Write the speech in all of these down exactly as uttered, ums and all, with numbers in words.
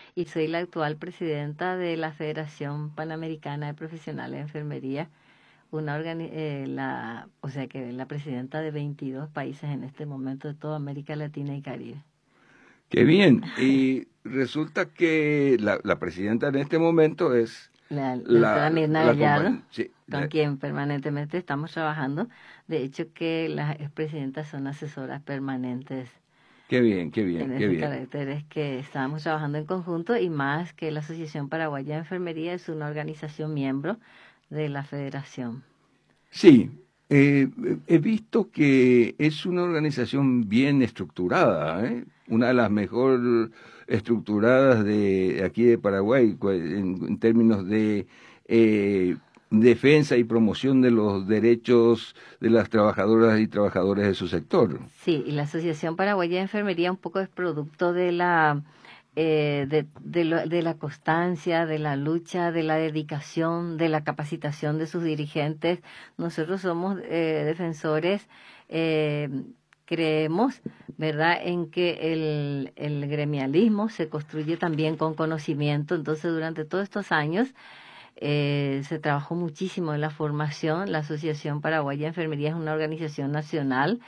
y soy la actual presidenta de la Federación Panamericana de Profesionales de Enfermería, una organi- eh, la, o sea que la presidenta de veintidós países en este momento de toda América Latina y Caribe. Qué bien. Y resulta que la, la presidenta en este momento es La, la doctora la, Mirna la Gallardo, compañía. Sí, con la- quien permanentemente estamos trabajando. De hecho, que las expresidentas son asesoras permanentes qué bien, qué bien, en qué ese bien. carácter. Es que estábamos trabajando en conjunto y más que la Asociación Paraguaya de Enfermería es una organización miembro de la federación. Sí, eh, he visto que es una organización bien estructurada, ¿eh? Una de las mejor estructuradas de aquí de Paraguay cu- en, en términos de eh, defensa y promoción de los derechos de las trabajadoras y trabajadores de su sector. Sí, y la Asociación Paraguaya de Enfermería un poco es producto de la eh, de, de, lo- de la constancia, de la lucha, de la dedicación, de la capacitación de sus dirigentes. Nosotros somos eh, defensores, eh, creemos, ¿verdad?, en que el, el gremialismo se construye también con conocimiento. Entonces, durante todos estos años eh, se trabajó muchísimo en la formación. La Asociación Paraguaya de Enfermería es una organización nacional,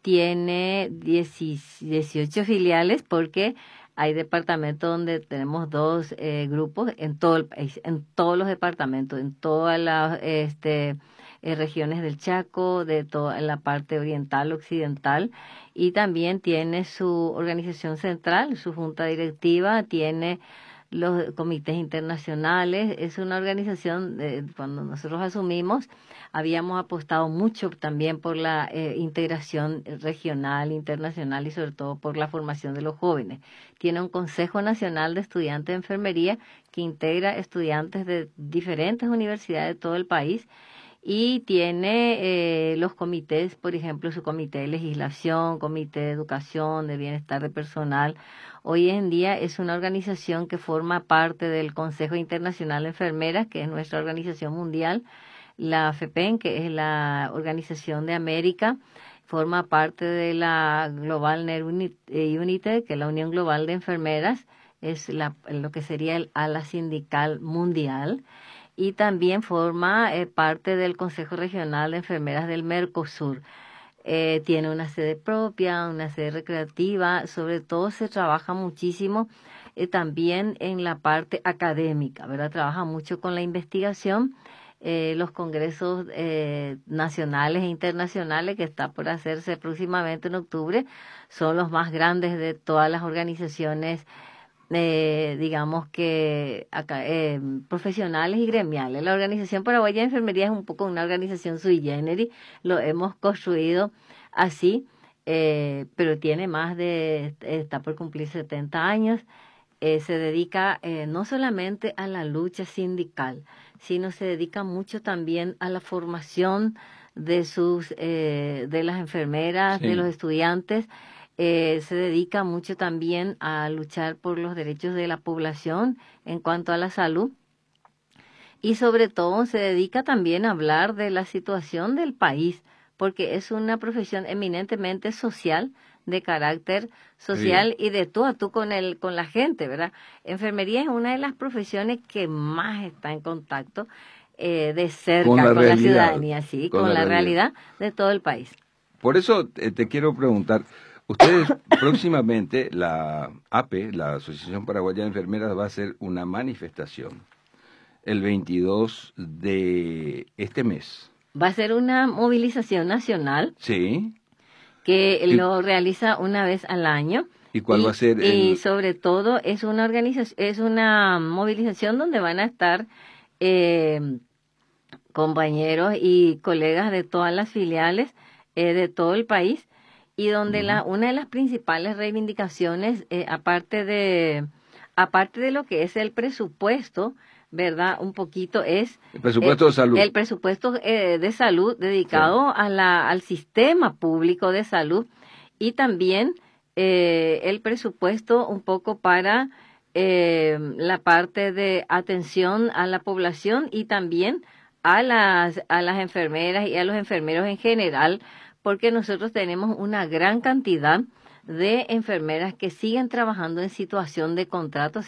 tiene dieciocho filiales porque hay departamentos donde tenemos dos eh, grupos en todo el país, en todos los departamentos, en todas las este, eh, regiones del Chaco, de toda la parte oriental, occidental, y también tiene su organización central, su junta directiva, tiene los comités internacionales. Es una organización, eh, cuando nosotros asumimos, habíamos apostado mucho también por la eh, integración regional, internacional y sobre todo por la formación de los jóvenes. Tiene un Consejo Nacional de Estudiantes de Enfermería que integra estudiantes de diferentes universidades de todo el país y tiene eh, los comités, por ejemplo, su comité de legislación, comité de educación, de bienestar de personal. Hoy en día es una organización que forma parte del Consejo Internacional de Enfermeras, que es nuestra organización mundial, la FEPEN, que es la Organización de América, forma parte de la Global Nurse Uni- eh, Unity, que es la Unión Global de Enfermeras, es la, lo que sería el ala sindical mundial, y también forma eh, parte del Consejo Regional de Enfermeras del Mercosur. Eh, tiene una sede propia, una sede recreativa, sobre todo se trabaja muchísimo eh, también en la parte académica, ¿verdad? Trabaja mucho con la investigación, eh, los congresos eh, nacionales e internacionales que está por hacerse próximamente en octubre, son los más grandes de todas las organizaciones, eh, digamos que acá, eh, profesionales y gremiales. La Organización Paraguaya de Enfermería es un poco una organización sui generis, lo hemos construido así, eh, pero tiene más de, está por cumplir setenta años. Eh, se dedica eh, no solamente a la lucha sindical, sino se dedica mucho también a la formación de sus, eh, de las enfermeras, de los Sí. estudiantes. Eh, se dedica mucho también a luchar por los derechos de la población en cuanto a la salud y sobre todo se dedica también a hablar de la situación del país, porque es una profesión eminentemente social, de carácter Qué bien. social y de tú a tú con el, con la gente, ¿verdad? Enfermería es una de las profesiones que más está en contacto eh, de Con cerca la con la realidad, ciudadanía, sí, con con la la realidad. realidad de todo el país. Por eso eh, te quiero preguntar, ustedes próximamente, la A P E, la Asociación Paraguaya de Enfermeras, va a hacer una manifestación el veintidós de este mes. Va a ser una movilización nacional Sí. que ¿Y, lo realiza una vez al año y cuál va a y, ser y el... sobre todo es una organización, es una movilización donde van a estar eh, compañeros y colegas de todas las filiales eh, de todo el país y donde Ujú, la una de las principales reivindicaciones, eh, aparte de aparte de lo que es el presupuesto, ¿verdad? Un poquito es el eh, presupuesto de salud? el presupuesto eh, de salud Sí. dedicado a la, al sistema público de salud y también eh, el presupuesto un poco para eh, la parte de atención a la población y también a las, a las enfermeras y a los enfermeros en general, porque nosotros tenemos una gran cantidad de enfermeras que siguen trabajando en situación de contrato,